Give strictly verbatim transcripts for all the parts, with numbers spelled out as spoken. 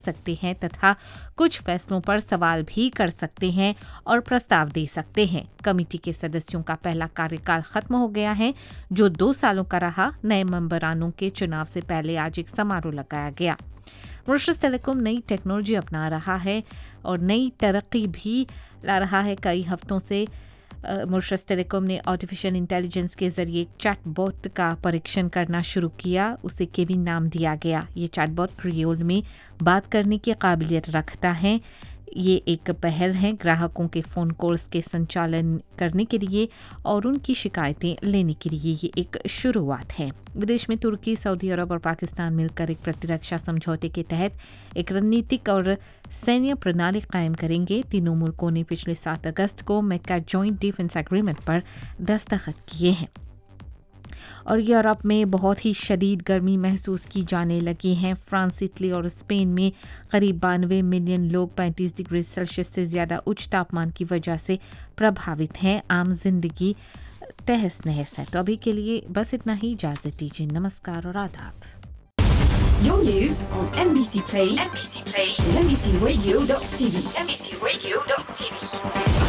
सकते हैं तथा कुछ फैसलों पर सवाल भी कर सकते हैं और प्रस्ताव दे सकते हैं। कमेटी के सदस्यों का पहला कार्यकाल खत्म हो गया है, जो दो सालों का रहा। नए मेंबरानों के चुनाव से पहले आज एक समारोह लगाया गया। मॉरिशस टेलीकॉम नई टेक्नोलॉजी अपना रहा है और नई तरक्की भी ला रहा है। कई हफ्तों से मॉरिशस टेलीकॉम ने आर्टिफिशियल इंटेलिजेंस के जरिए चैटबॉट का परीक्षण करना शुरू किया। उसे केविन नाम दिया गया। ये चैटबॉट क्रियोल में बात करने की काबिलियत रखता है। ये एक पहल है ग्राहकों के फ़ोन कॉल्स के संचालन करने के लिए और उनकी शिकायतें लेने के लिए। ये एक शुरुआत है। विदेश में तुर्की, सऊदी अरब और पाकिस्तान मिलकर एक प्रतिरक्षा समझौते के तहत एक रणनीतिक और सैन्य प्रणाली कायम करेंगे। तीनों मुल्कों ने पिछले सात अगस्त को मैक्का जॉइंट डिफेंस एग्रीमेंट पर दस्तखत किए हैं। और यूरोप में बहुत ही शदीद गर्मी महसूस की जाने लगी है। फ्रांस, इटली और स्पेन में करीब बानवे मिलियन लोग पैंतीस डिग्री सेल्सियस से ज़्यादा उच्च तापमान की वजह से प्रभावित हैं। आम जिंदगी तहस नहस है। तो अभी के लिए बस इतना ही। इजाज़त दीजिए। नमस्कार और आदाब। Your news on M B C Play, M B C Play, and M B C Radio dot T V, M B C Radio dot T V.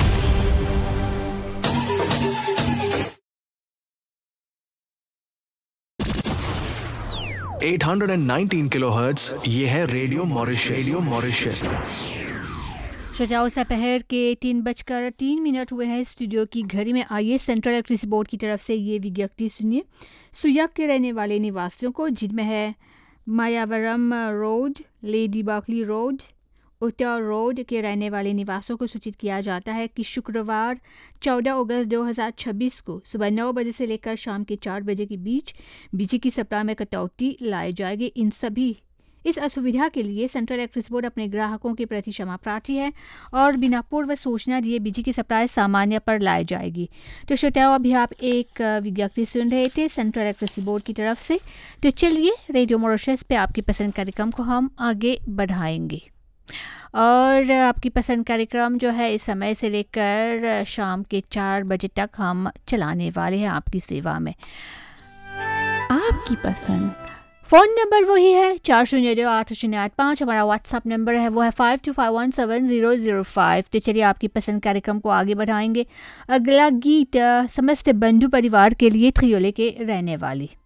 आठ सौ उन्नीस किलोहर्ट्ज़ ये है रेडियो मॉरिशस। Radio Mauritius. श्रोताओं, दोपहर के तीन बजकर तीन मिनट हुए हैं स्टूडियो की घड़ी में। आइए सेंट्रल इलेक्ट्रिसिटी बोर्ड की तरफ से ये विज्ञप्ति सुनिए। सुयक के रहने वाले निवासियों को, जिनमें है Mayavaram road, lady Bakli road, उत्तर रोड के रहने वाले निवासियों को सूचित किया जाता है कि शुक्रवार चौदह अगस्त दो हज़ार छब्बीस को सुबह नौ बजे से लेकर शाम के चार बजे के बीच बिजली की सप्लाई में कटौती लाई जाएगी। इन सभी इस असुविधा के लिए सेंट्रल इलेक्ट्रिसिटी बोर्ड अपने ग्राहकों के प्रति क्षमा प्रार्थी है और बिना पूर्व सूचना दिए बिजली की सप्लाई सामान्य पर लाई जाएगी। तो श्रोताओं, अभी आप एक विज्ञप्ति सुन रहे थे सेंट्रल इलेक्ट्रिसिटी बोर्ड की तरफ से। तो चलिए, रेडियो मॉरिशस पे आपकी पसंद कार्यक्रम को हम आगे बढ़ाएंगे और आपकी पसंद कार्यक्रम जो है इस समय से लेकर शाम के चार बजे तक हम चलाने वाले हैं आपकी सेवा में। आपकी पसंद फ़ोन नंबर वही है चार शून्य दो आठ शून्य आठ पाँच। हमारा व्हाट्सअप नंबर है, वो है five to five one seven zero zero five. तो चलिए, आपकी पसंद कार्यक्रम को आगे बढ़ाएंगे। अगला गीत समस्त बंधु परिवार के लिए, थ्रियोले के रहने वाली।